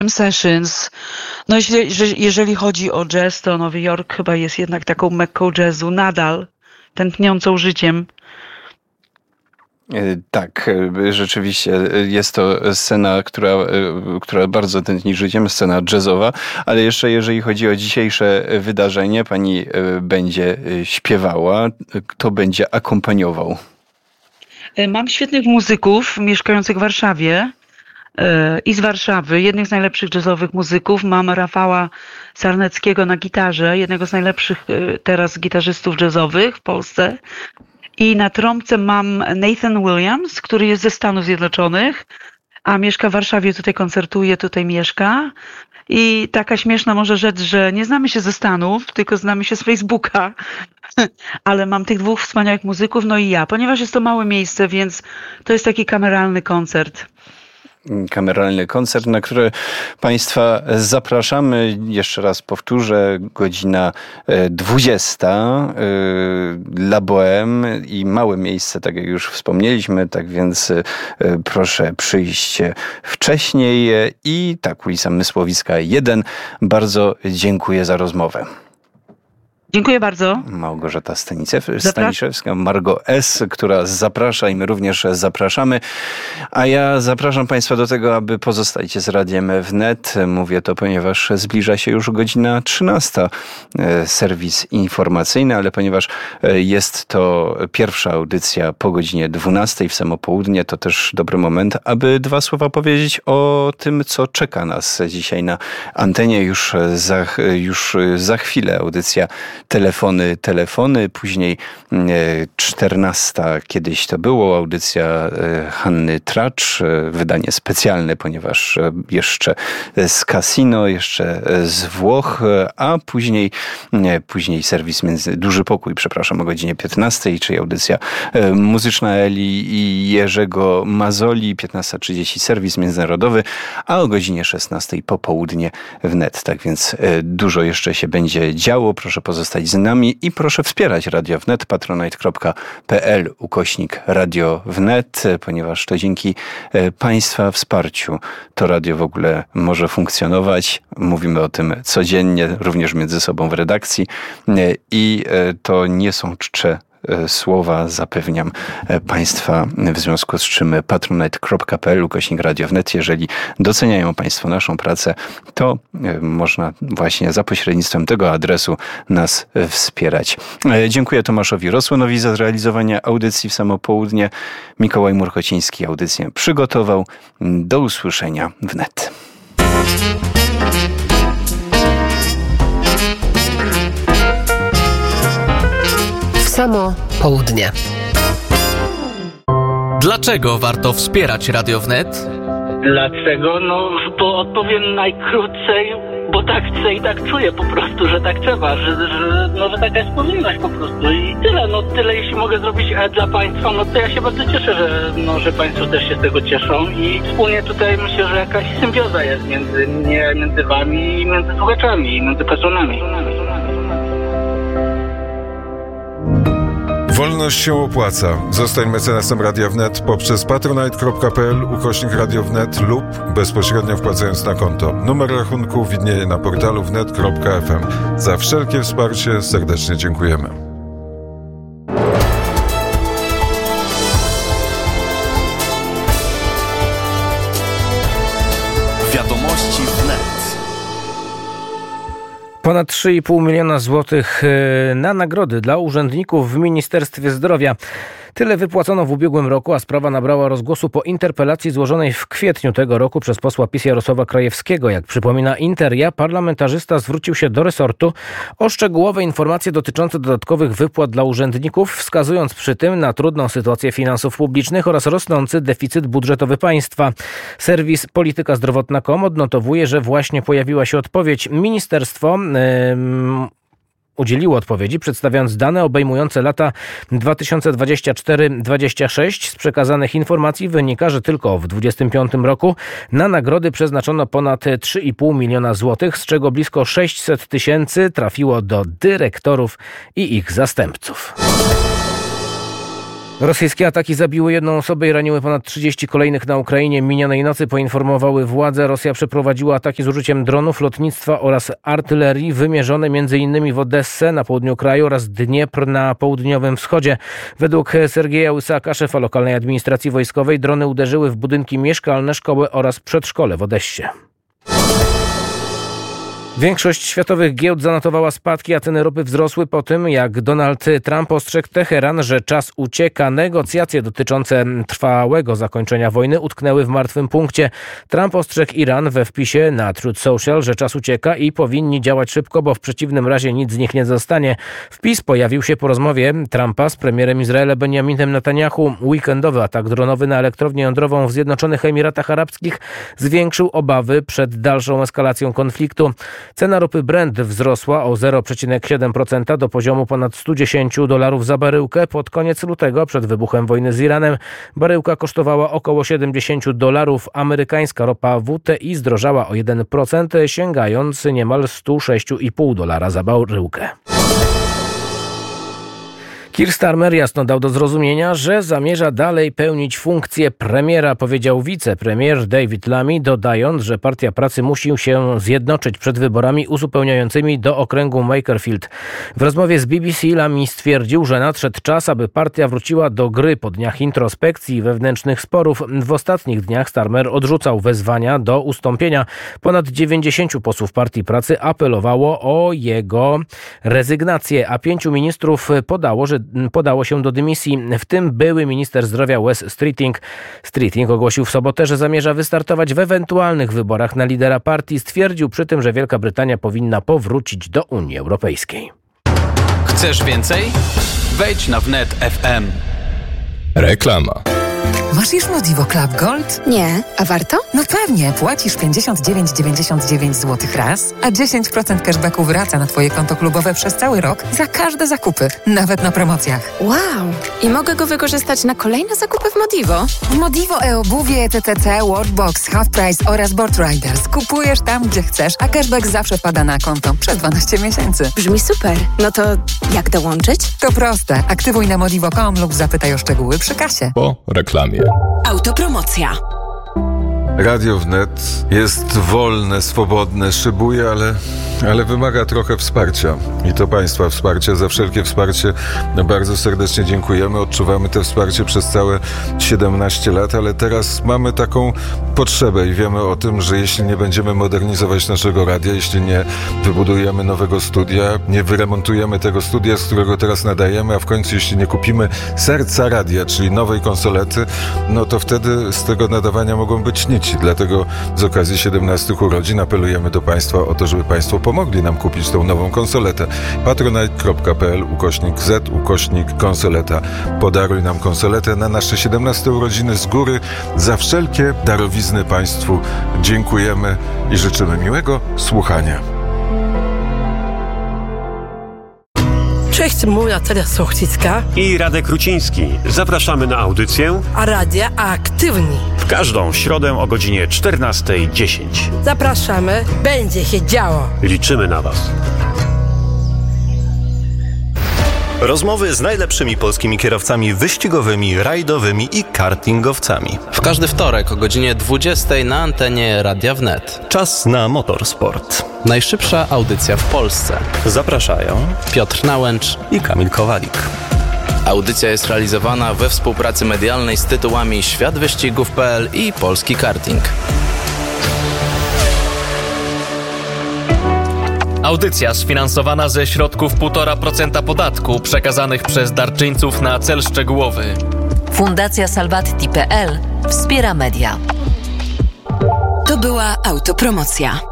Sessions. No jeżeli chodzi o jazz, to Nowy Jork chyba jest jednak taką mekką jazzu nadal, tętniącą życiem. Tak, rzeczywiście jest to scena, która bardzo tętni życiem, scena jazzowa, ale jeszcze jeżeli chodzi o dzisiejsze wydarzenie, pani będzie śpiewała, kto będzie akompaniował? Mam świetnych muzyków mieszkających w Warszawie i z Warszawy, jednych z najlepszych jazzowych muzyków. Mam Rafała Sarneckiego na gitarze, jednego z najlepszych teraz gitarzystów jazzowych w Polsce. I na trąbce mam Nathan Williams, który jest ze Stanów Zjednoczonych, a mieszka w Warszawie, tutaj koncertuje, tutaj mieszka. I taka śmieszna może rzecz, że nie znamy się ze Stanów, tylko znamy się z Facebooka. Ale mam tych dwóch wspaniałych muzyków, no i ja. Ponieważ jest to małe miejsce, więc to jest taki kameralny koncert. Kameralny koncert, na który Państwa zapraszamy. Jeszcze raz powtórzę, godzina 20. La Bohème i małe miejsce, tak jak już wspomnieliśmy, tak więc proszę przyjść wcześniej. I tak, ulica Mysłowiska 1. Bardzo dziękuję za rozmowę. Dziękuję bardzo. Małgorzata Staniszewska, Margo S., która zaprasza i my również zapraszamy. A ja zapraszam Państwa do tego, aby pozostać z Radiem Wnet. Mówię to, ponieważ zbliża się już godzina 13. Serwis informacyjny, ale ponieważ jest to pierwsza audycja po godzinie 12 w samo południe, to też dobry moment, aby dwa słowa powiedzieć o tym, co czeka nas dzisiaj na antenie. Już za chwilę audycja Telefony, później 14, kiedyś to było, audycja Hanny Tracz, wydanie specjalne, ponieważ jeszcze z Casino, jeszcze z Włoch, a później serwis Duży Pokój, o godzinie 15, czyli audycja muzyczna Eli i Jerzego Mazoli, 15:30 serwis międzynarodowy, a o godzinie 16 popołudnie wnet. Tak więc dużo jeszcze się będzie działo. Proszę pozostać z nami i proszę wspierać Radio Wnet, patronite.pl/Radio Wnet, ponieważ to dzięki Państwa wsparciu to radio w ogóle może funkcjonować. Mówimy o tym codziennie, również między sobą w redakcji i to nie są czcze słowa, zapewniam Państwa, w związku z czym patronite.pl/Radio Wnet. Jeżeli doceniają Państwo naszą pracę, to można właśnie za pośrednictwem tego adresu nas wspierać. Dziękuję Tomaszowi Rosłanowi za zrealizowanie audycji w samo południe. Mikołaj Murkociński audycję przygotował. Do usłyszenia wnet. Samo południe. Dlaczego warto wspierać Radio Wnet? Dlaczego? No, to odpowiem najkrócej, bo tak chcę i tak czuję po prostu, że tak trzeba, że taka jest powinność po prostu i tyle, tyle jeśli mogę zrobić dla Państwa, to ja się bardzo cieszę, że Państwo też się z tego cieszą i wspólnie tutaj myślę, że jakaś symbioza jest między Wami i między słuchaczami i między patronami. Wolność się opłaca. Zostań mecenasem Radia Wnet poprzez patronite.pl/Radio Wnet lub bezpośrednio wpłacając na konto. Numer rachunku widnieje na portalu wnet.fm. Za wszelkie wsparcie serdecznie dziękujemy. Wiadomości Wnet. Ponad 3,5 miliona złotych na nagrody dla urzędników w Ministerstwie Zdrowia. Tyle wypłacono w ubiegłym roku, a sprawa nabrała rozgłosu po interpelacji złożonej w kwietniu tego roku przez posła PiS Jarosława Krajewskiego. Jak przypomina Interia, parlamentarzysta zwrócił się do resortu o szczegółowe informacje dotyczące dodatkowych wypłat dla urzędników, wskazując przy tym na trudną sytuację finansów publicznych oraz rosnący deficyt budżetowy państwa. Serwis Polityka Zdrowotna.com odnotowuje, że właśnie pojawiła się odpowiedź. Ministerstwo udzieliło odpowiedzi, przedstawiając dane obejmujące lata 2024-2026. Z przekazanych informacji wynika, że tylko w 2025 roku na nagrody przeznaczono ponad 3,5 miliona złotych, z czego blisko 600 tysięcy trafiło do dyrektorów i ich zastępców. Rosyjskie ataki zabiły 1 osobę i raniły ponad 30 kolejnych na Ukrainie. Minionej nocy poinformowały władze. Rosja przeprowadziła ataki z użyciem dronów, lotnictwa oraz artylerii wymierzone m.in. w Odessę na południu kraju oraz Dniepr na południowym wschodzie. Według Sergieja Łysaaka, szefa lokalnej administracji wojskowej, drony uderzyły w budynki mieszkalne, szkoły oraz przedszkole w Odessie. Większość światowych giełd zanotowała spadki, a ceny ropy wzrosły po tym, jak Donald Trump ostrzegł Teheran, że czas ucieka. Negocjacje dotyczące trwałego zakończenia wojny utknęły w martwym punkcie. Trump ostrzegł Iran we wpisie na Truth Social, że czas ucieka i powinni działać szybko, bo w przeciwnym razie nic z nich nie zostanie. Wpis pojawił się po rozmowie Trumpa z premierem Izraela Benjaminem Netanyahu. Weekendowy atak dronowy na elektrownię jądrową w Zjednoczonych Emiratach Arabskich zwiększył obawy przed dalszą eskalacją konfliktu. Cena ropy Brent wzrosła o 0,7% do poziomu ponad $110 za baryłkę. Pod koniec lutego, przed wybuchem wojny z Iranem, baryłka kosztowała około $70. Amerykańska ropa WTI zdrożała o 1%, sięgając niemal $106,5 za baryłkę. Keir Starmer jasno dał do zrozumienia, że zamierza dalej pełnić funkcję premiera, powiedział wicepremier David Lammy, dodając, że Partia Pracy musi się zjednoczyć przed wyborami uzupełniającymi do okręgu Makerfield. W rozmowie z BBC Lammy stwierdził, że nadszedł czas, aby partia wróciła do gry po dniach introspekcji i wewnętrznych sporów. W ostatnich dniach Starmer odrzucał wezwania do ustąpienia. Ponad 90 posłów Partii Pracy apelowało o jego rezygnację, a 5 ministrów podało się do dymisji, w tym były minister zdrowia Wes Streeting. Streeting ogłosił w sobotę, że zamierza wystartować w ewentualnych wyborach na lidera partii. Stwierdził przy tym, że Wielka Brytania powinna powrócić do Unii Europejskiej. Chcesz więcej? Wejdź na wnet FM. Reklama. Masz już Modivo Club Gold? Nie, a warto? No pewnie, płacisz 59,99 zł raz, a 10% cashbacku wraca na Twoje konto klubowe przez cały rok za każde zakupy, nawet na promocjach. Wow! I mogę go wykorzystać na kolejne zakupy w Modivo? W Modivo e-obuwie, TTC, Worldbox, Half Price oraz Board Riders. Kupujesz tam, gdzie chcesz, a cashback zawsze wpada na konto przez 12 miesięcy. Brzmi super. No to jak dołączyć? To proste. Aktywuj na modivo.com lub zapytaj o szczegóły przy kasie. Po reklamie. Autopromocja. Radio Wnet jest wolne, swobodne, szybuje, ale wymaga trochę wsparcia. I to Państwa wsparcia. Za wszelkie wsparcie bardzo serdecznie dziękujemy. Odczuwamy to wsparcie przez całe 17 lat, ale teraz mamy taką potrzebę i wiemy o tym, że jeśli nie będziemy modernizować naszego radia, jeśli nie wybudujemy nowego studia, nie wyremontujemy tego studia, z którego teraz nadajemy, a w końcu jeśli nie kupimy serca radia, czyli nowej konsolety, no to wtedy z tego nadawania mogą być nici. Dlatego z okazji 17 urodzin apelujemy do Państwa o to, żeby Państwo pomogli nam kupić tą nową konsoletę. patronite.pl/z/konsoleta. Podaruj nam konsoletę na nasze 17 urodziny z góry. Za wszelkie darowizny Państwu dziękujemy i życzymy miłego słuchania. Cześć, moja Teresa Sochcicka i Radek Ruciński. Zapraszamy na audycję A Radia Aktywni. W każdą środę o godzinie 14:10. Zapraszamy, będzie się działo. Liczymy na Was. Rozmowy z najlepszymi polskimi kierowcami wyścigowymi, rajdowymi i kartingowcami. W każdy wtorek o godzinie 20 na antenie Radia Wnet. Czas na motorsport. Najszybsza audycja w Polsce. Zapraszają Piotr Nałęcz i Kamil Kowalik. Audycja jest realizowana we współpracy medialnej z tytułami Światwyścigów.pl i Polski Karting. Audycja sfinansowana ze środków 1,5% podatku przekazanych przez darczyńców na cel szczegółowy. Fundacja Salvati.pl wspiera media. To była autopromocja.